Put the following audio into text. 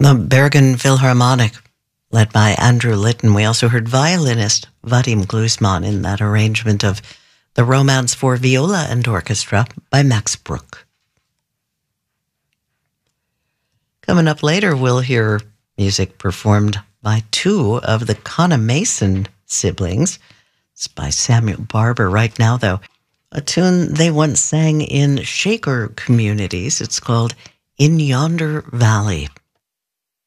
The Bergen Philharmonic, led by Andrew Litton. We also heard violinist Vadim Glusman in that arrangement of The Romance for Viola and Orchestra by Max Bruch. Coming up later, we'll hear music performed by two of the Conna Mason siblings. It's by Samuel Barber. Right now, though, a tune they once sang in Shaker communities. It's called In Yonder Valley.